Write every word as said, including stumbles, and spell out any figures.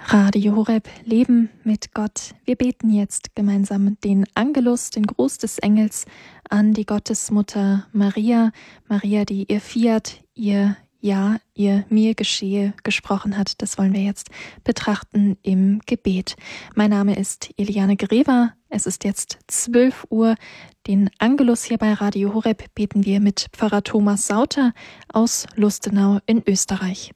Radio Horeb, Leben mit Gott. Wir beten jetzt gemeinsam den Angelus, den Gruß des Engels an die Gottesmutter Maria. Maria, die ihr Fiat, ihr Ja, ihr mir geschehe gesprochen hat. Das wollen wir jetzt betrachten im Gebet. Mein Name ist Eliane Grever. Es ist jetzt zwölf Uhr. Den Angelus hier bei Radio Horeb beten wir mit Pfarrer Thomas Sauter aus Lustenau in Österreich.